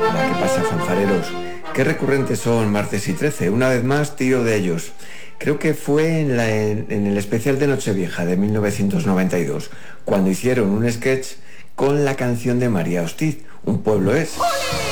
Hola, ¿qué pasa, fanfareros? Qué recurrentes son martes y 13. Una vez más, tiro de ellos. Creo que fue en el especial de Nochevieja de 1992, cuando hicieron un sketch con la canción de María Hostiz, Un pueblo es.